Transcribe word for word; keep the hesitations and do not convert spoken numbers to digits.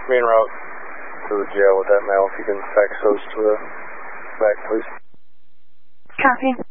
me en route to the jail with that mail. If you can fax those to the back, please. Copy.